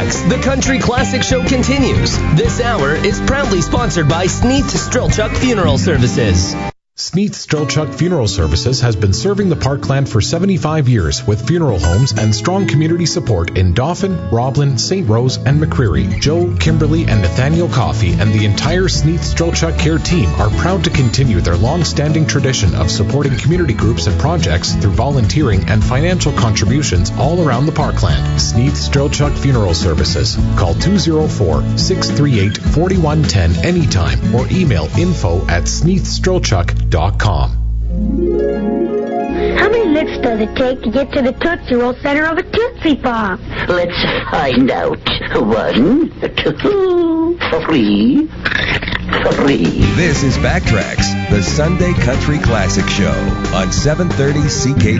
Backtracks, the Country Classic Show continues. This hour is proudly sponsored by Sneath Strelchuk Funeral Services. Sneath Strelchuk Funeral Services has been serving the Parkland for 75 years with funeral homes and strong community support in Dauphin, Roblin, St. Rose, and McCreary. Joe, Kimberly, and Nathaniel Coffey and the entire Sneath Strelchuk Care team are proud to continue their long-standing tradition of supporting community groups and projects through volunteering and financial contributions all around the Parkland. Sneath Strelchuk Funeral Services. Call 204-638-4110 anytime or email info@sneathstrelchuk.com. How many licks does it take to get to the Tootsie Roll center of a Tootsie Pop? Let's find out. 1, 2, 3. This is Backtracks, the Sunday Country Classic Show on 730 CK.